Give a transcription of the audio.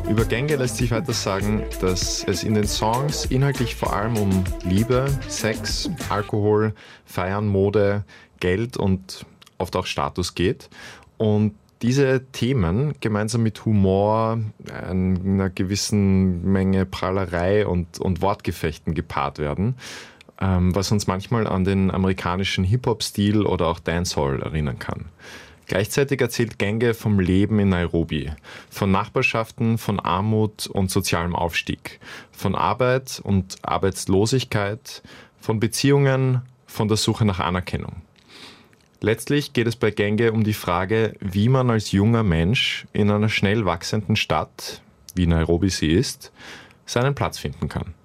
Über Gänge lässt sich weiter sagen, dass es in den Songs inhaltlich vor allem um Liebe, Sex, Alkohol, Feiern, Mode, Geld und oft auch Status geht. Und diese Themen gemeinsam mit Humor, einer gewissen Menge Prahlerei und Wortgefechten gepaart werden, was uns manchmal an den amerikanischen Hip-Hop-Stil oder auch Dancehall erinnern kann. Gleichzeitig erzählt Genge vom Leben in Nairobi, von Nachbarschaften, von Armut und sozialem Aufstieg, von Arbeit und Arbeitslosigkeit, von Beziehungen, von der Suche nach Anerkennung. Letztlich geht es bei Genge um die Frage, wie man als junger Mensch in einer schnell wachsenden Stadt, wie Nairobi sie ist, seinen Platz finden kann.